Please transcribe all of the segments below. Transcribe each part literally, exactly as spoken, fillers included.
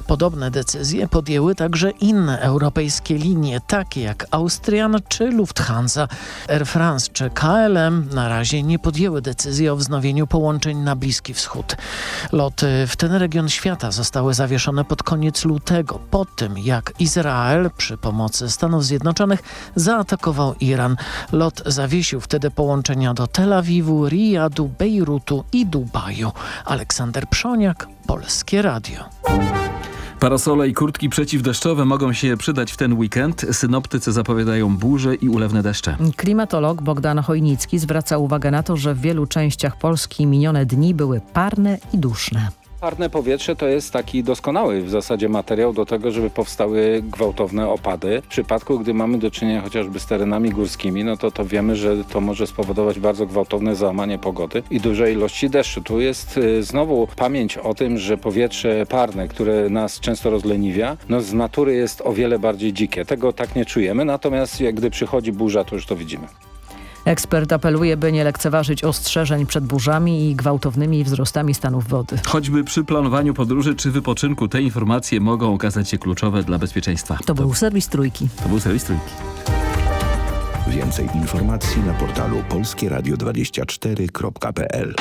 Podobne decyzje podjęły także inne europejskie linie, takie jak Austrian czy Lufthansa. Air France czy K L M na razie nie podjęły decyzji o wznowieniu połączeń na Bliski Wschód. Loty w ten region świata zostały zawieszone pod koniec lutego, po tym jak Izrael przy pomocy Stanów Zjednoczonych zaatakował Iran. Lot zawiesił wtedy połączenia do Tel Awiwu, Rijadu, Bejrutu i Dubaju. Aleksander Przoniak, Polskie Radio. Parasole i kurtki przeciwdeszczowe mogą się przydać w ten weekend. Synoptycy zapowiadają burze i ulewne deszcze. Klimatolog Bogdan Chojnicki zwraca uwagę na to, że w wielu częściach Polski minione dni były parne i duszne. Parne powietrze to jest taki doskonały w zasadzie materiał do tego, żeby powstały gwałtowne opady. W przypadku, gdy mamy do czynienia chociażby z terenami górskimi, no to to wiemy, że to może spowodować bardzo gwałtowne załamanie pogody i duże ilości deszczu. Tu jest y, znowu pamięć o tym, że powietrze parne, które nas często rozleniwia, no z natury jest o wiele bardziej dzikie. Tego tak nie czujemy, natomiast jak gdy przychodzi burza, to już to widzimy. Ekspert apeluje, by nie lekceważyć ostrzeżeń przed burzami i gwałtownymi wzrostami stanów wody. Choćby przy planowaniu podróży czy wypoczynku te informacje mogą okazać się kluczowe dla bezpieczeństwa. To był serwis Trójki. To był serwis Trójki. Więcej informacji na portalu polskie radio dwadzieścia cztery kropka p l.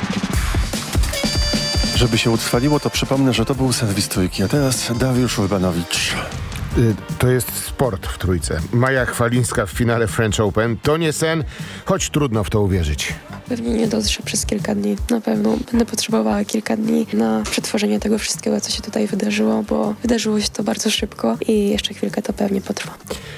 Żeby się utrwaliło, to przypomnę, że to był serwis Trójki, a teraz Dariusz Urbanowicz. To jest sport w Trójce. Maja Chwalińska w finale French Open. To nie sen, choć trudno w to uwierzyć. Pewnie nie dotrze przez kilka dni. Na pewno będę potrzebowała kilka dni na przetworzenie tego wszystkiego, co się tutaj wydarzyło, bo wydarzyło się to bardzo szybko i jeszcze chwilkę to pewnie potrwa.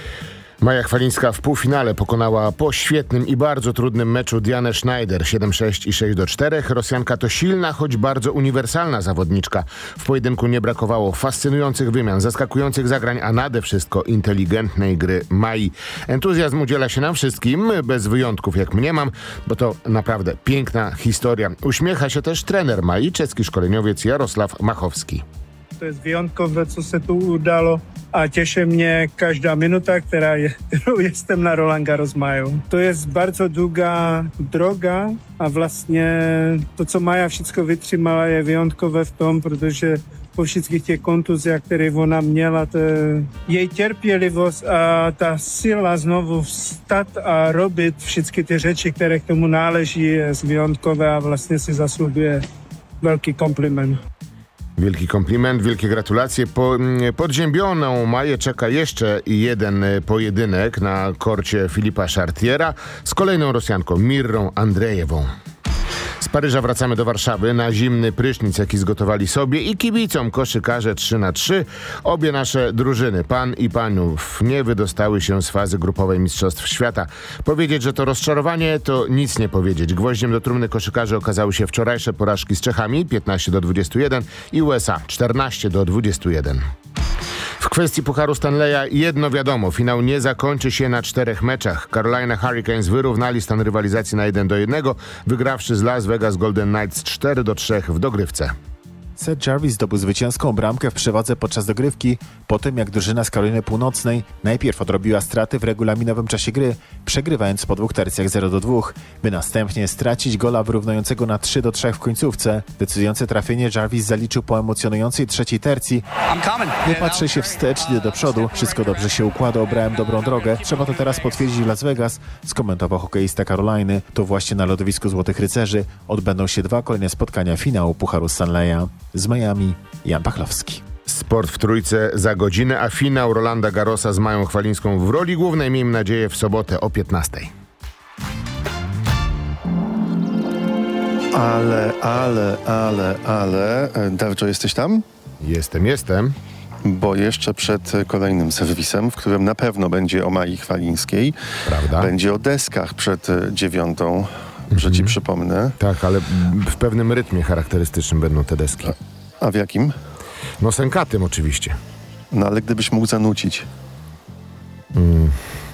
Maja Chwalińska w półfinale pokonała po świetnym i bardzo trudnym meczu Dianę Schneider siedem sześć i sześć do czterech. Rosjanka to silna, choć bardzo uniwersalna zawodniczka. W pojedynku nie brakowało fascynujących wymian, zaskakujących zagrań, a nade wszystko inteligentnej gry Mai. Entuzjazm udziela się nam wszystkim, bez wyjątków jak mniemam, bo to naprawdę piękna historia. Uśmiecha się też trener Mai, czeski szkoleniowiec Jarosław Machowski. To jest wyjątkowe, co się tu udało, a cieszy mnie każda minuta, która je, którą jestem na Roland Garros Maju. To jest bardzo długa droga, a właśnie to, co Maja wszystko wytrzymała, jest wyjątkowe w tym, protože po wszystkich tych kontuzjach, które ona miała, to jej cierpliwość a ta siła znowu wstać a robić wszystkie te rzeczy, które k tomu náleží, jest wyjątkowe, a właśnie si zasługuje wielki komplement. Wielki kompliment, wielkie gratulacje. Po, podziębioną Maję czeka jeszcze jeden pojedynek na korcie Filipa Chartiera z kolejną Rosjanką, Mirrą Andrejewą. Z Paryża wracamy do Warszawy na zimny prysznic, jaki zgotowali sobie i kibicom koszykarze trzy na trzy. Obie nasze drużyny, pan i panów, nie wydostały się z fazy grupowej Mistrzostw Świata. Powiedzieć, że to rozczarowanie, to nic nie powiedzieć. Gwoździem do trumny koszykarzy okazały się wczorajsze porażki z Czechami piętnaście do dwudziestu jeden i U S A czternaście do dwudziestu jeden. W kwestii Pucharu Stanleya jedno wiadomo, finał nie zakończy się na czterech meczach. Carolina Hurricanes wyrównali stan rywalizacji na jeden do jednego, wygrawszy z Las Vegas Golden Knights cztery do trzech w dogrywce. Seth Jarvis zdobył zwycięską bramkę w przewadze podczas dogrywki, po tym jak drużyna z Karoliny Północnej najpierw odrobiła straty w regulaminowym czasie gry, przegrywając po dwóch tercjach zero do dwóch, by następnie stracić gola wyrównującego na trzy do trzech w końcówce. Decydujące trafienie Jarvis zaliczył po emocjonującej trzeciej tercji. Nie patrzę się wstecz, idę do przodu, wszystko dobrze się układa, obrałem dobrą drogę, trzeba to teraz potwierdzić w Las Vegas, skomentował hokeista Caroliny. To właśnie na lodowisku Złotych Rycerzy odbędą się dwa kolejne spotkania finału Pucharu Stanleya. Z Miami, Jan Pachlowski. Sport w Trójce za godzinę, a finał Rolanda Garrosa z Mają Chwalińską w roli głównej, miejmy nadzieję, w sobotę o piętnastej. Ale, ale, ale, ale... Darczo, jesteś tam? Jestem, jestem. Bo jeszcze przed kolejnym serwisem, w którym na pewno będzie o Mai Chwalińskiej, prawda? Będzie o deskach przed dziewiątą, że ci przypomnę. Tak, ale w pewnym rytmie charakterystycznym będą te deski. A, a w jakim? No sękatym oczywiście. No ale gdybyś mógł zanucić. Mm.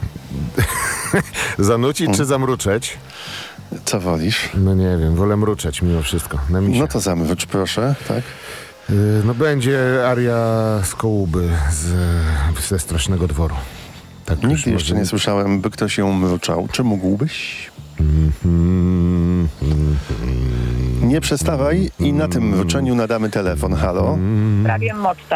Zanucić hmm. czy zamruczeć? Co wolisz? No nie wiem, wolę mruczeć mimo wszystko. Na no to zamrucz, proszę, tak? Yy, no będzie aria z Kołuby z, ze Strasznego Dworu. Tak. Nigdy jeszcze nie słyszałem, by ktoś ją mruczał. Czy mógłbyś? Mm-hmm. Nie przestawaj i na tym mruczeniu nadamy telefon. Halo? Prawie moc.